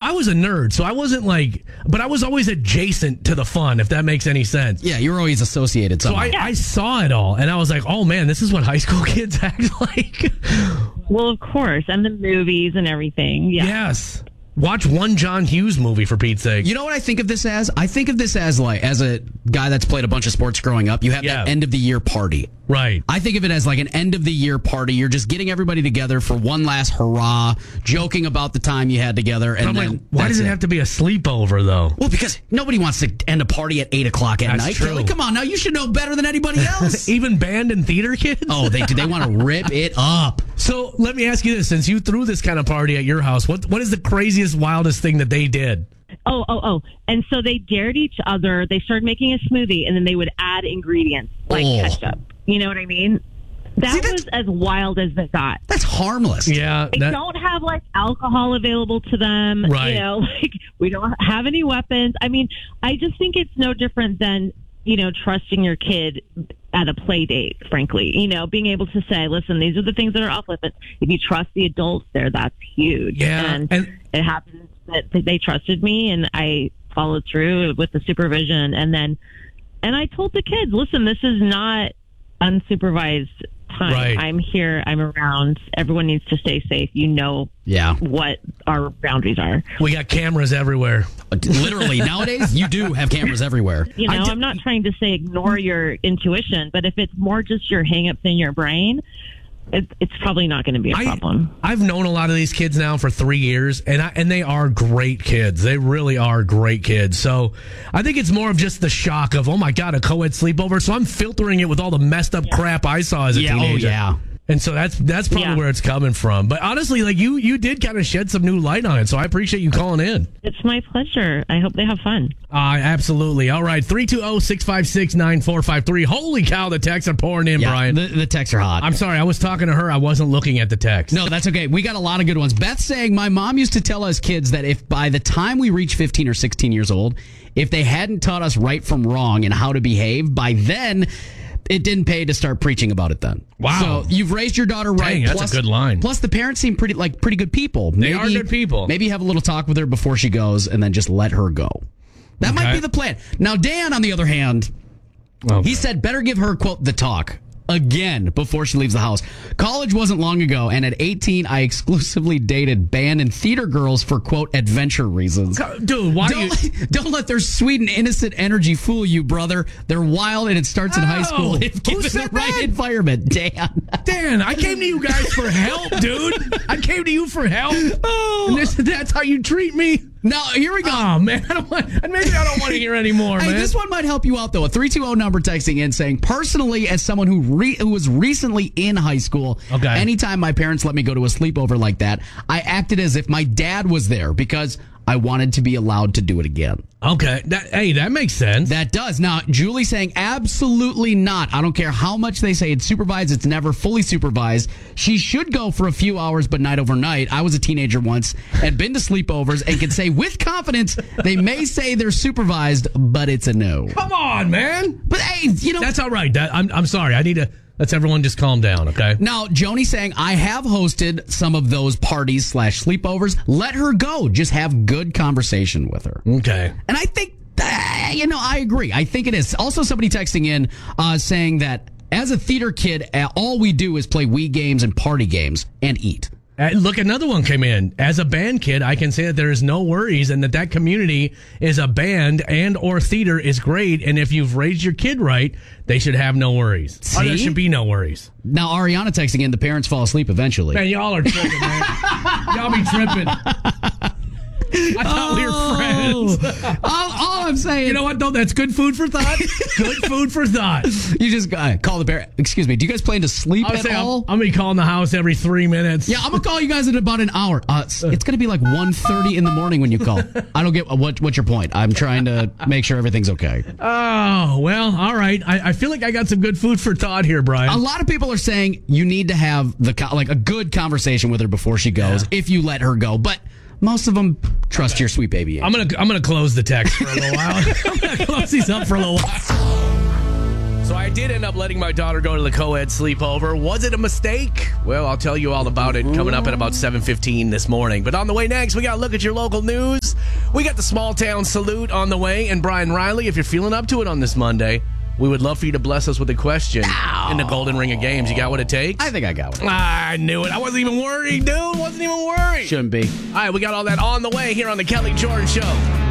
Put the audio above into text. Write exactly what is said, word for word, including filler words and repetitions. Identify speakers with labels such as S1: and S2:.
S1: I was a nerd, so I wasn't like, but I was always adjacent to the fun, if that makes any sense.
S2: Yeah, you were always associated somehow.
S1: So I,
S3: Yeah.
S1: I saw it all, and I was like, oh man, this is what high school kids act like.
S3: Well, of course, and the movies and everything. Yeah.
S1: Yes. Watch one John Hughes movie, for Pete's sake.
S2: You know what I think of this as? I think of this as like, as a guy that's played a bunch of sports growing up, you have
S1: Yeah.
S2: that end of the year party.
S1: Right.
S2: I think of it as like an end of the year party. You're just getting everybody together for one last hurrah, joking about the time you had together. And
S1: I'm
S2: then
S1: like, why
S2: that's
S1: does it have to be a sleepover, though?
S2: Well, because nobody wants to end a party at eight o'clock at
S1: That's
S2: night.
S1: true.
S2: Kelly, come on now. You should know better than anybody else.
S1: Even band and theater kids?
S2: Oh, they do. They want to rip it up.
S1: So let me ask you this. Since you threw this kind of party at your house, what what is the craziest, wildest thing that they did?
S3: Oh, oh, oh. And so they dared each other. They started making a smoothie, and then they would add ingredients like
S2: Oh.
S3: ketchup. You know what I mean? That
S2: See, that's-
S3: was as wild as it got.
S2: That's harmless.
S1: Yeah.
S3: They
S1: that-
S3: don't have like alcohol available to them.
S1: Right.
S3: You know, like we don't have any weapons. I mean, I just think it's no different than, you know, trusting your kid at a play date, frankly. You know, being able to say, listen, these are the things that are off limits. If you trust the adults there, that's huge.
S1: Yeah,
S3: And,
S1: and-
S3: it happens that they trusted me and I followed through with the supervision. And then, and I told the kids, listen, this is not unsupervised time.
S1: Right.
S3: I'm here. I'm around. Everyone needs to stay safe. You know
S2: Yeah.
S3: what our boundaries are.
S1: we got cameras everywhere.
S2: Literally, nowadays, you do have cameras everywhere.
S3: You know,
S1: I did-
S3: I'm not trying to say ignore your intuition, but if it's more just your hang-ups in your brain, it, it's probably not going to be a problem.
S1: I, I've known a lot of these kids now for three years, and I, and they are great kids. They really are great kids. So I think it's more of just the shock of, oh my God, a co-ed sleepover. So I'm filtering it with all the messed up crap I saw as a
S2: Yeah, oh,
S1: teenager.
S2: yeah.
S1: And so that's that's probably
S3: Yeah.
S1: where it's coming from. But honestly, like you you did kind of shed some new light on it. So I appreciate you calling in.
S3: It's my pleasure. I hope they have fun.
S1: Uh, absolutely. All right. three two zero, six five six, nine four five three. Holy cow, the texts are pouring in,
S2: Yeah,
S1: Brian.
S2: The, the texts are hot.
S1: I'm sorry. I was talking to her. I wasn't looking at the text.
S2: No, that's okay. We got a lot of good ones. Beth saying, my mom used to tell us kids that if by the time we reach fifteen or sixteen years old, if they hadn't taught us right from wrong and how to behave, by then it didn't pay to start preaching about it then.
S1: Wow.
S2: So you've raised your daughter right.
S1: Dang, that's
S2: plus,
S1: a good line.
S2: Plus the parents seem pretty like pretty good people.
S1: They are good people.
S2: Maybe have a little talk with her before she goes and then just let her go. That might
S1: Okay.
S2: be the plan. Now, Dan, on the other hand,
S1: Okay.
S2: he said better give her, quote, the talk again before she leaves the house. College wasn't long ago, and at eighteen, I exclusively dated band and theater girls for, quote, adventure reasons.
S1: Dude, why do you...
S2: Don't, let, don't let their sweet and innocent energy fool you, brother. They're wild, and it starts in high school
S1: Oh,
S2: if
S1: who
S2: given the
S1: said
S2: right
S1: that?
S2: environment. Dan.
S1: Dan, I came to you guys for help, dude. I came to you for help.
S2: Oh.
S1: And this, that's how you treat me?
S2: Now, here we go.
S1: Oh, man. I don't want, and maybe I don't want to hear anymore,
S2: Hey,
S1: man.
S2: this one might help you out, though. A three two zero number texting in saying, personally, as someone who re- who was recently in high school,
S1: Okay.
S2: anytime my parents let me go to a sleepover like that, I acted as if my dad was there because I wanted to be allowed to do it again.
S1: Okay. That, hey, that makes sense.
S2: That does. Now, Julie saying, absolutely not. I don't care how much they say it's supervised. It's never fully supervised. She should go for a few hours, but not overnight. I was a teenager once and been to sleepovers and can say with confidence they may say they're supervised, but it's a no.
S1: Come on, man.
S2: But hey, you know,
S1: That's all right. That, I'm, I'm sorry. I need to... Let's everyone just calm down, okay?
S2: now, Joni saying, I have hosted some of those parties slash sleepovers. Let her go. Just have good conversation with her.
S1: Okay.
S2: And I think, uh, you know, I agree. I think it is. Also, somebody texting in uh, saying that as a theater kid, uh, all we do is play Wii games and party games and eat.
S1: Uh, look, another one came in. As a band kid, I can say that there is no worries and that that community is a band and or theater is great. And if you've raised your kid right, they should have no worries. Or there
S2: See?
S1: should be no worries.
S2: Now, Ariana texting in, the parents fall asleep eventually.
S1: Man, y'all are tripping, man. Y'all be tripping. I thought we were friends.
S2: all, all I'm saying,
S1: You know what, though? That's good food for thought. Good food for thought.
S2: you just uh, call the parent. Excuse me. Do you guys plan to sleep
S1: I would
S2: at
S1: say I'm,
S2: all?
S1: I'm going to be calling the house every three minutes.
S2: Yeah, I'm gonna call you guys in about an hour. Uh, it's it's gonna be like one thirty in the morning when you call. I don't get what what's your point. I'm trying to make sure everything's okay.
S1: Oh, well, all right. I, I feel like I got some good food for thought here, Brian.
S2: A lot of people are saying you need to have the co- like a good conversation with her before she goes, if you let her go. But most of them trust your sweet baby.
S1: I'm gonna I'm gonna close the text for a little while. I'm gonna close these up for a little while. So I did end up letting my daughter go to the co-ed sleepover. Was it a mistake? Well, I'll tell you all about it coming up at about seven fifteen this morning. But on the way next, we got to look at your local news. We got the small town salute on the way. And Brian Riley, if you're feeling up to it on this Monday, we would love for you to bless us with a question Ow. in the Golden Ring of Games. You got what it takes?
S2: I think I got one.
S1: I knew it. I wasn't even worried, dude. Wasn't even worried.
S2: Shouldn't be.
S1: All right, we got all that on the way here on the Kelly Jordan Show.